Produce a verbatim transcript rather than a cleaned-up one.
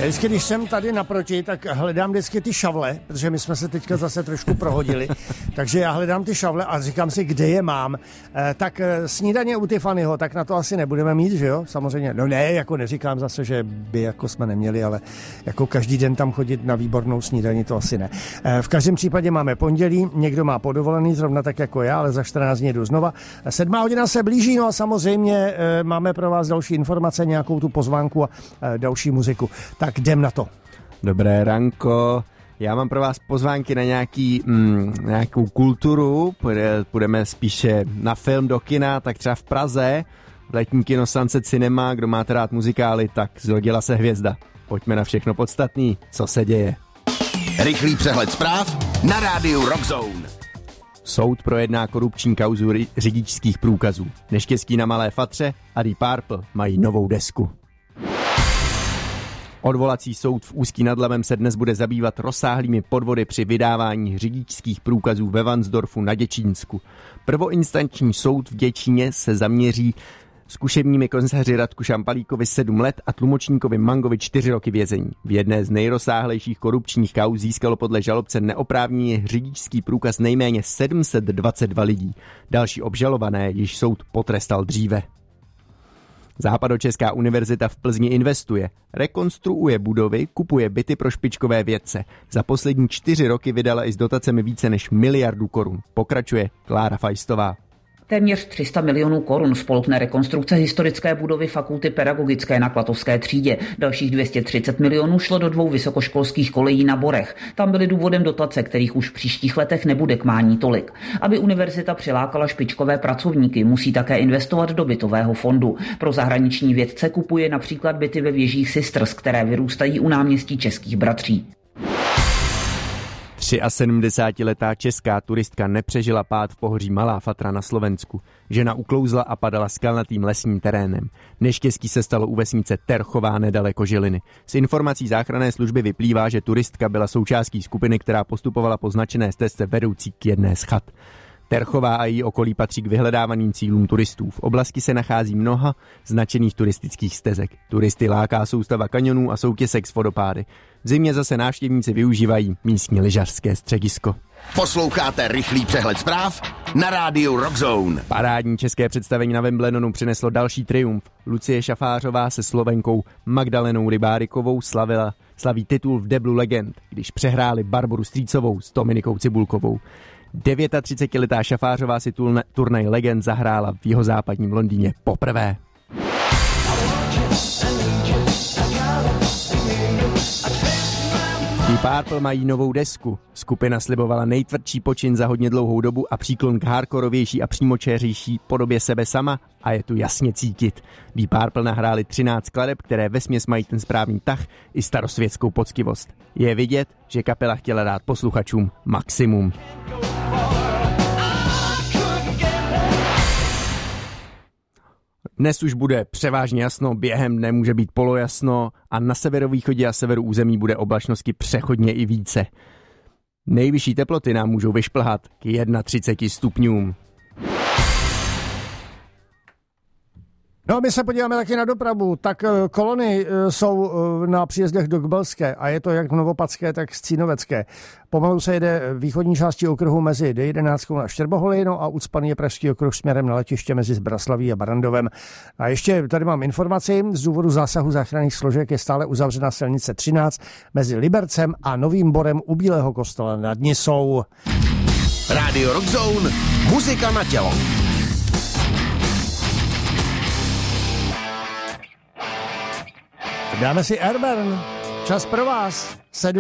Vždycky, když jsem tady naproti, tak hledám vždycky ty šavle, protože my jsme se teďka zase trošku prohodili, takže já hledám ty šavle a říkám si, kde je mám. E, tak e, snídaně u Tiffanyho, tak na to asi nebudeme mít, že jo? Samozřejmě, no ne, jako neříkám zase, že by jako jsme neměli, ale jako každý den tam chodit na výbornou snídaní, to asi ne. E, v každém případě máme pondělí, někdo má podovolený, zrovna tak jako já, ale za čtrnáct dní jdu znova. Sedmá hodina se blíží, no a samozřejmě e, máme pro vás další informace, nějakou tu pozvánku a e, další muziku. Tak jdem na to. Dobré ranko. Já mám pro vás pozvánky na nějaký, mm, nějakou kulturu. Půjdeme spíše na film do kina, tak třeba v Praze. Letní kino Sunset Cinema. Kdo máte rád muzikály, tak zrodila se hvězda. Pojďme na všechno podstatný, co se děje. Rychlý přehled zpráv na rádiu Rock Zone. Soud projedná korupční kauzu ri- řidičských průkazů. Neštěstí na Malé Fatře a Deep Purple mají novou desku. Odvolací soud v Ústí nad Labem se dnes bude zabývat rozsáhlými podvody při vydávání řidičských průkazů ve Varnsdorfu na Děčínsku. Prvoinstanční soud v Děčíně se zaměří zkušebními komisaři Radku Šampalíkovi sedm let a tlumočníkovi Mangovi čtyři roky vězení. V jedné z nejrozsáhlejších korupčních kauz získalo podle žalobce neoprávněně řidičský průkaz nejméně sedm set dvacet dva lidí. Další obžalované již soud potrestal dříve. Západočeská univerzita v Plzni investuje, rekonstruuje budovy, kupuje byty pro špičkové vědce. Za poslední čtyři roky vydala i s dotacemi více než miliardu korun. Pokračuje Klára Fajstová. Téměř tři sta milionů korun spolkne rekonstrukce historické budovy Fakulty pedagogické na Klatovské třídě. Dalších dvě stě třicet milionů šlo do dvou vysokoškolských kolejí na Borech. Tam byly důvodem dotace, kterých už v příštích letech nebude k mání tolik. Aby univerzita přilákala špičkové pracovníky, musí také investovat do bytového fondu. Pro zahraniční vědce kupuje například byty ve věžích Sisters, které vyrůstají u náměstí Českých bratří. sedmdesátiletá česká turistka nepřežila pád v pohoří Malá Fatra na Slovensku. Žena uklouzla a padala skalnatým lesním terénem. Neštěstí se stalo u vesnice Terchová nedaleko Žiliny. Z informací záchranné služby vyplývá, že turistka byla součástí skupiny, která postupovala po značené stezce vedoucí k jedné z chat. Terchová a její okolí patří k vyhledávaným cílům turistů. V oblasti se nachází mnoha značených turistických stezek. Turisty láká soustava kanionů a soutěsek s vodopády. V zimě zase návštěvníci využívají místní lyžařské středisko. Posloucháte rychlý přehled zpráv na rádiu Rock Zone. Parádní české představení na Wimbledonu přineslo další triumf. Lucie Šafářová se Slovenkou Magdalenou Rybárikovou slavila, slaví titul v deblu legend, když přehráli Barboru Strýcovou s Dominikou Cibulkovou. třicetidevětiletá Šafářová si turnaj legend zahrála v jihozápadním Londýně poprvé. Deep Purple mají novou desku. Skupina slibovala nejtvrdší počin za hodně dlouhou dobu a příklon k hardkorovější a přímočeřejší podobě sebe sama a je tu jasně cítit. Deep Purple nahráli třináct skladeb, které vesměs mají ten správný tah i starosvětskou poctivost. Je vidět, že kapela chtěla dát posluchačům maximum. Dnes už bude převážně jasno, během dne může být polojasno a na severovýchodě a severu území bude oblačnosti přechodně i více. Nejvyšší teploty nám můžou vyšplhat k třiceti jednomu stupňům. No a my se podíváme taky na dopravu. Tak kolony jsou na příjezdech do Kbelské a je to jak v Novopadské, tak v Cínovecké. Pomalu se jede východní části okruhu mezi D jedenáct na Štěrboholy, no a ucpaný je pražský okruh směrem na letiště mezi Zbraslaví a Barandovem. A ještě tady mám informaci, z důvodu zásahu záchranných složek je stále uzavřena silnice třináct mezi Libercem a Novým Borem u Bílého Kostela nad Nisou. Radio Rock Zone, muzika na tělo. Dáme si Airburn. Čas pro vás. sedm